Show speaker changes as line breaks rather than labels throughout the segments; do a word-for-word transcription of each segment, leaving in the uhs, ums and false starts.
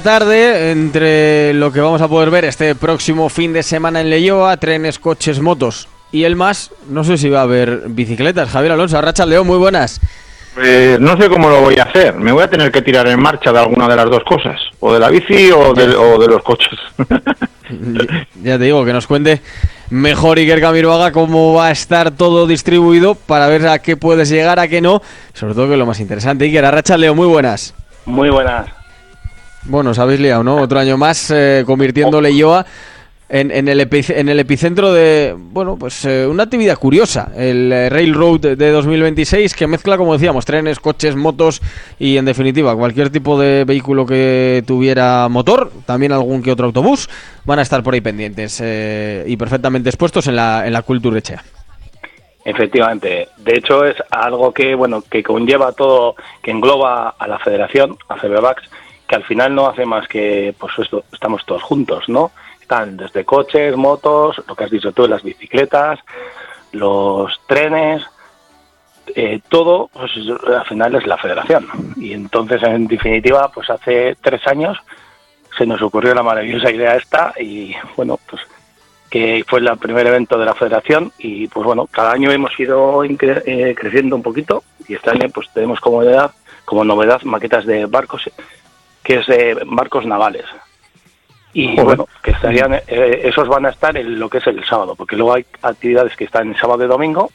Tarde, entre lo que vamos a poder ver este próximo fin de semana en Leioa, trenes, coches, motos y el más, no sé si va a haber bicicletas. Javier Alonso, Arratsaldeon, muy buenas.
Pues no sé cómo lo voy a hacer, me voy a tener que tirar en marcha de alguna de las dos cosas, o de la bici o de, o de los coches.
ya, ya te digo, que nos cuente mejor Iker Camiroaga cómo va a estar todo distribuido para ver a qué puedes llegar, a qué no, sobre todo que es lo más interesante. Iker, Arratsaldeon, muy buenas.
Muy buenas.
Bueno, os habéis liado, ¿no? Otro año más, eh, convirtiendo oh. Leioa en, en, el epic- en el epicentro de, bueno, pues eh, una actividad curiosa, el eh, Railroad de dos mil veintiséis, que mezcla, como decíamos, trenes, coches, motos y, en definitiva, cualquier tipo de vehículo que tuviera motor, también algún que otro autobús, van a estar por ahí pendientes eh, y perfectamente expuestos en la, en la Kultur Etxea.
Efectivamente, de hecho es algo que, bueno, que conlleva todo, que engloba a la federación, a Fedebax, que al final no hace más que, pues esto, estamos todos juntos, ¿no? Están desde coches, motos, lo que has dicho tú, las bicicletas, los trenes, eh, todo, pues al final es la federación. Y entonces, en definitiva, pues hace tres años se nos ocurrió la maravillosa idea esta y, bueno, pues que fue el primer evento de la federación y, pues bueno, cada año hemos ido incre- eh, creciendo un poquito y este año pues tenemos como novedad, como novedad maquetas de barcos, que es de barcos navales. Y Joder. bueno, que estarían, eh, esos van a estar en lo que es el sábado, porque luego hay actividades que están el sábado y domingo,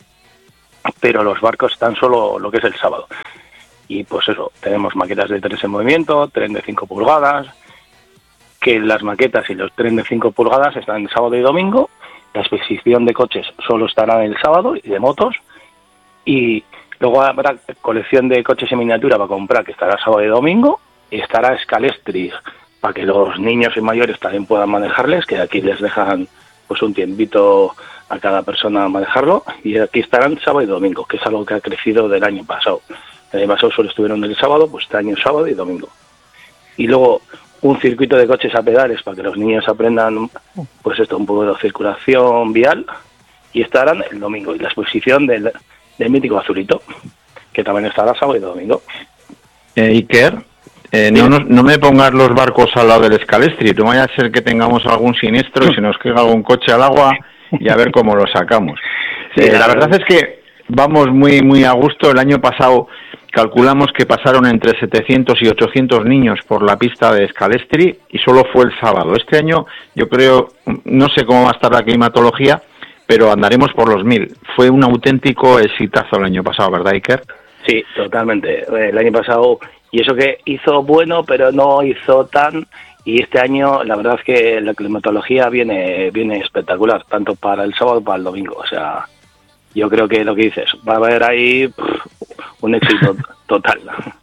pero los barcos están solo lo que es el sábado. Y pues eso, tenemos maquetas de tres en movimiento, tren de cinco pulgadas, que las maquetas y los tren de cinco pulgadas están el sábado y domingo, la exposición de coches solo estará el sábado y de motos, y luego habrá colección de coches en miniatura para comprar, que estará sábado y domingo, y estará Scalestri para que los niños y mayores también puedan manejarles, que aquí les dejan pues un tiempito a cada persona manejarlo, y aquí estarán sábado y domingo, que es algo que ha crecido del año pasado. El año pasado solo estuvieron el sábado, pues este año sábado y domingo. Y luego un circuito de coches a pedales para que los niños aprendan pues esto, un poco de circulación vial, y estarán el domingo, y la exposición del, del mítico azulito, que también estará sábado y domingo.
Eh, Iker, eh, no, no, no me pongas los barcos al lado del Scalestri, no vaya a ser que tengamos algún siniestro y se nos caiga algún coche al agua y a ver cómo lo sacamos. Sí, eh, la verdad es que vamos muy muy a gusto. El año pasado calculamos que pasaron entre setecientos y ochocientos niños por la pista de Scalestri y solo fue el sábado. Este año yo creo, no sé cómo va a estar la climatología, pero andaremos por los mil. Fue un auténtico exitazo el año pasado, ¿verdad, Iker?
Sí, totalmente. El año pasado, y eso que hizo bueno, pero no hizo tan, y este año la verdad es que la climatología viene viene espectacular, tanto para el sábado como para el domingo. O sea, yo creo que lo que dices, va a haber ahí pff, un éxito total.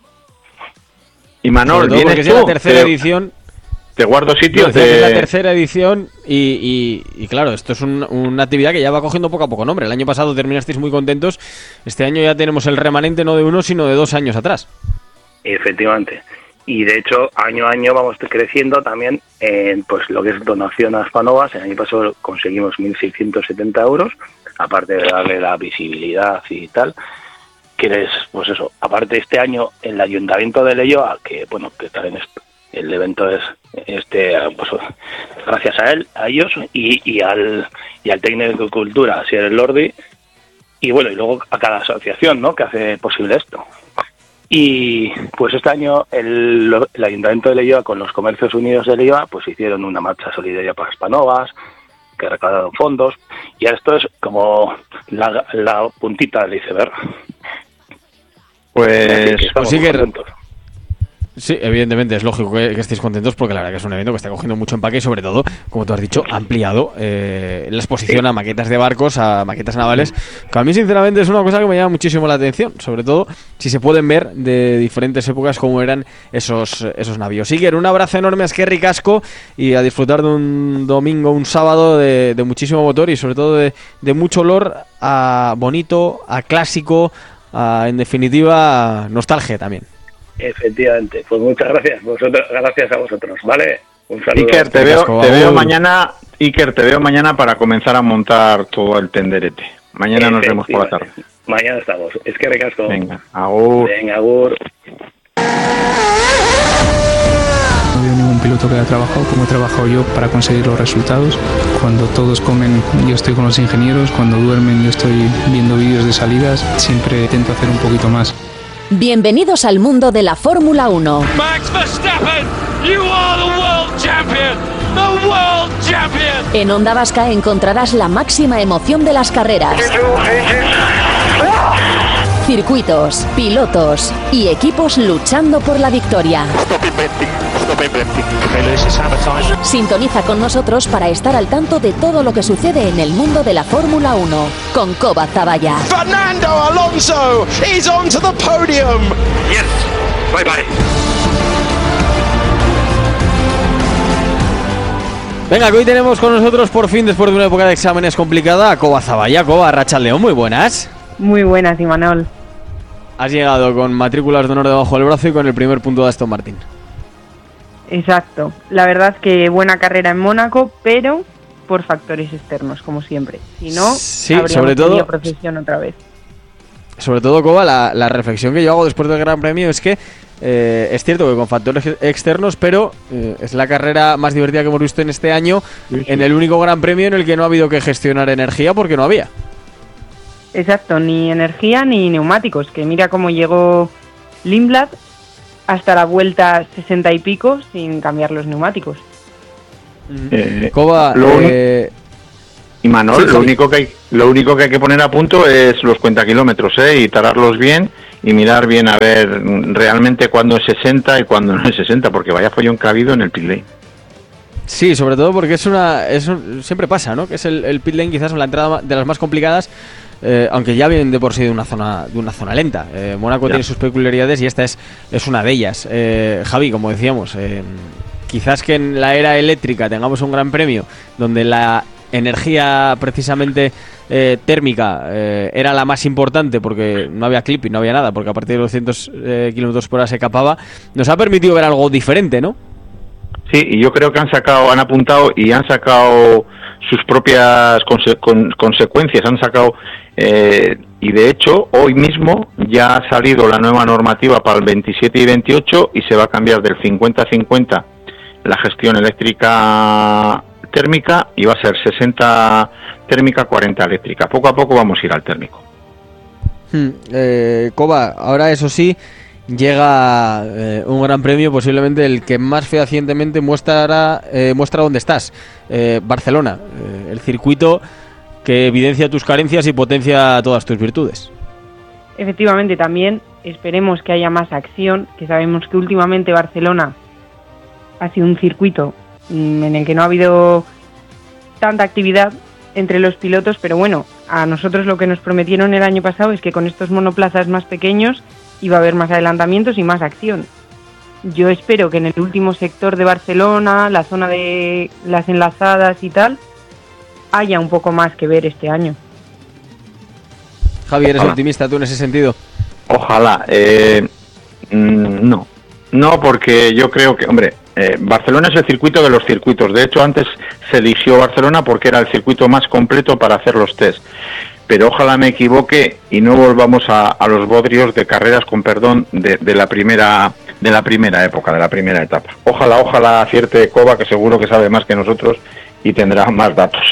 Y Manol, vienes
porque
tú,
es la tercera
te,
edición.
Te guardo sitio.
No,
de...
Es la tercera edición y, y, y claro, esto es un, una actividad que ya va cogiendo poco a poco nombre. El año pasado terminasteis muy contentos. Este año ya tenemos el remanente no de uno, sino de dos años atrás.
Efectivamente. Y de hecho, año a año vamos creciendo también en pues lo que es donación a Aspanovas. El año pasado conseguimos mil seiscientos setenta euros, aparte de darle la visibilidad y tal. Que es, pues eso, aparte este año el Ayuntamiento de Leioa, que bueno, que también es, el evento es este pues gracias a él, a ellos y, y al y al técnico de cultura, Asier El Lordi, y bueno, y luego a cada asociación, ¿no?, que hace posible esto. Y pues este año el, el Ayuntamiento de Leioa con los Comercios Unidos de Leioa pues hicieron una marcha solidaria para Aspanovas, que recaudaron fondos, y esto es como la, la puntita del iceberg.
Pues,
pues sí que sí, evidentemente es lógico que, que estéis contentos, porque la verdad que es un evento que está cogiendo mucho empaque y sobre todo, como tú has dicho, ampliado eh, la exposición a maquetas de barcos, a maquetas navales, que a mí sinceramente es una cosa que me llama muchísimo la atención, sobre todo si se pueden ver de diferentes épocas cómo eran esos esos navíos. Iker, un abrazo enorme a Esquerri Casco y a disfrutar de un domingo, un sábado de, de muchísimo motor y sobre todo de, de mucho olor a bonito, a clásico, a, en definitiva, a nostalgia también.
Efectivamente, pues muchas gracias, vosotros, gracias a vosotros, ¿vale? Un saludo.
Iker, te veo, te veo mañana, Iker, te veo mañana para comenzar a montar todo el tenderete. Mañana nos vemos por la tarde.
Mañana estamos. Es que recasco.
Venga, agur.
Venga, agur.
piloto que ha trabajado, como he trabajado yo para conseguir los resultados. Cuando todos comen, yo estoy con los ingenieros. Cuando duermen, yo estoy viendo vídeos de salidas. Siempre intento hacer un poquito más.
Bienvenidos al mundo de la Fórmula uno.
Max Verstappen, you are the world champion, the world champion.
En Onda Vasca encontrarás la máxima emoción de las carreras. Circuitos, pilotos y equipos luchando por la victoria. Sintoniza con nosotros para estar al tanto de todo lo que sucede en el mundo de la Fórmula uno con Coba Zaballa.
Fernando Alonso is onto the podium. Yes, bye bye.
Venga, que hoy tenemos con nosotros por fin, después de una época de exámenes complicada, a Coba Zaballa. Coba, Rachaldeón, muy buenas.
Muy buenas, Imanol.
Has llegado con matrículas de honor debajo del brazo y con el primer punto de Aston Martin.
Exacto. La verdad que buena carrera en Mónaco, pero por factores externos, como siempre. Si no,
sí,
habríamos
sobre todo,
tenido procesión otra vez.
Sobre todo, Coba, la, la reflexión que yo hago después del Gran Premio es que eh, es cierto que con factores externos, pero eh, es la carrera más divertida que hemos visto en este año, sí, sí. En el único Gran Premio en el que no ha habido que gestionar energía porque no había.
Exacto, ni energía ni neumáticos, que mira cómo llegó Lindblad hasta la vuelta sesenta y pico sin cambiar los neumáticos.
Eh,
Coba,
lo
eh...
y Manol,
sí,
lo
sí.
único que hay, lo único que hay que poner a punto es los cuenta kilómetros, ¿eh? Y tararlos bien y mirar bien a ver realmente cuándo es sesenta y cuándo no es sesenta, porque vaya follón que ha habido en el pit lane.
Sí, sobre todo porque es una, es un, siempre pasa, ¿no? Que es el, el pit lane quizás la entrada de las más complicadas. Eh, aunque ya vienen de por sí de una zona de una zona lenta. Eh, Mónaco ya tiene sus peculiaridades y esta es, es una de ellas. Eh, Javi, como decíamos, eh, quizás que en la era eléctrica tengamos un gran premio donde la energía precisamente eh, térmica eh, era la más importante porque no había clip y no había nada, porque a partir de doscientos eh, kilómetros por hora se capaba, nos ha permitido ver algo diferente, ¿no?
Sí, y yo creo que han sacado, han apuntado y han sacado sus propias conse- con, consecuencias, han sacado eh, y de hecho hoy mismo ya ha salido la nueva normativa para el veintisiete y veintiocho y se va a cambiar del cincuenta cincuenta la gestión eléctrica térmica y va a ser sesenta térmica, cuarenta eléctrica. Poco a poco vamos a ir al térmico.
Hmm, eh, Coba, ahora eso sí, llega eh, un gran premio, posiblemente el que más fehacientemente muestra, eh, muestra dónde estás. Eh, Barcelona, eh, el circuito que evidencia tus carencias y potencia todas tus virtudes.
Efectivamente, también esperemos que haya más acción, que sabemos que últimamente Barcelona ha sido un circuito mmm, en el que no ha habido tanta actividad entre los pilotos, pero bueno, a nosotros lo que nos prometieron el año pasado es que con estos monoplazas más pequeños iba a haber más adelantamientos y más acción. Yo espero que en el último sector de Barcelona, la zona de las enlazadas y tal, haya un poco más que ver este año.
Javi, ¿eres
Ojalá.
optimista tú en ese sentido?
Ojalá. Eh, mm, no. No, porque yo creo que, hombre, eh, Barcelona es el circuito de los circuitos. De hecho, antes se eligió Barcelona porque era el circuito más completo para hacer los test. Pero ojalá me equivoque y no volvamos a, a los bodrios de carreras, con perdón, de, de la primera de la primera época, de la primera etapa. Ojalá, ojalá acierte Coba, que seguro que sabe más que nosotros y tendrá más datos.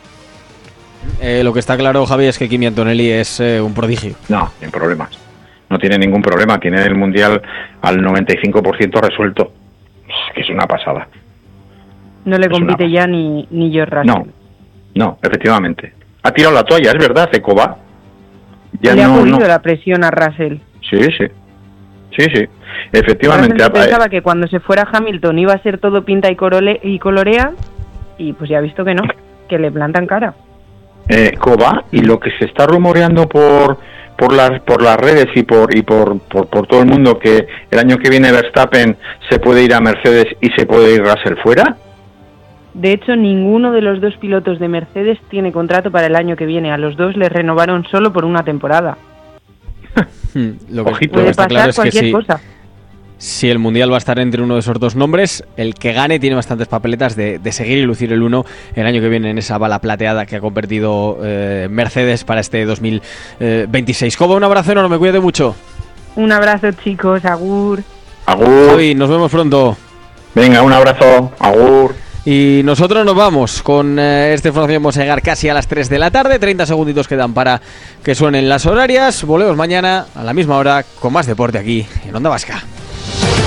Eh, lo que está claro, Javi, es que Kimi Antonelli es eh, un prodigio.
No, sin problemas. No tiene ningún problema. Tiene el Mundial al noventa y cinco por ciento resuelto. Es que es una pasada.
No le
es
compite ya ni, ni George Russell.
No, no, efectivamente. Ha tirado la toalla, es verdad, Coba. Ya
le
no,
ha podido
no.
la presión a Russell.
Sí, sí. Sí, sí. Efectivamente.
Russell pensaba que cuando se fuera Hamilton iba a ser todo pinta y, corole, y colorea, y pues ya ha visto que no, que le plantan cara.
Eh, Coba, y lo que se está rumoreando por por las por las redes y por y por, por por todo el mundo, que el año que viene Verstappen se puede ir a Mercedes y se puede ir Russell fuera.
De hecho, ninguno de los dos pilotos de Mercedes tiene contrato para el año que viene. A los dos les renovaron solo por una temporada.
Lo que,
Ojito,
lo que
puede
está
pasar
claro es que
cualquier
si,
cosa.
si el Mundial va a estar entre uno de esos dos nombres, el que gane tiene bastantes papeletas de, de seguir y lucir el uno el año que viene en esa bala plateada que ha convertido eh, Mercedes para este dos mil veintiséis. Coba, un abrazo enorme, cuídate mucho.
Un abrazo, chicos, agur.
Agur.
Javi, nos vemos pronto.
Venga, un abrazo, agur.
Y nosotros nos vamos con eh, esta información. Vamos a llegar casi a las tres de la tarde. treinta segunditos quedan para que suenen las horarias. Volvemos mañana a la misma hora con más deporte aquí en Onda Vasca.